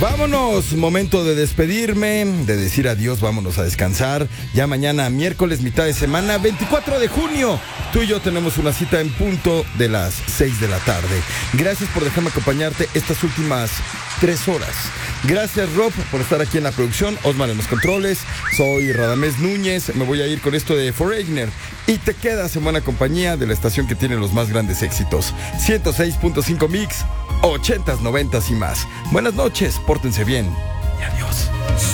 Vámonos, momento de despedirme, de decir adiós, vámonos a descansar. Ya mañana, miércoles, mitad de semana, 24 de junio, tú y yo tenemos una cita en punto de las 6 de la tarde. Gracias por dejarme acompañarte estas últimas 3 horas. Gracias, Rob, por estar aquí en la producción. Osman en los controles. Soy Radamés Núñez. Me voy a ir con esto de Foreigner. Y te quedas en buena compañía de la estación que tiene los más grandes éxitos. 106.5 Mix, 80s, 90s y más. Buenas noches, pórtense bien y adiós.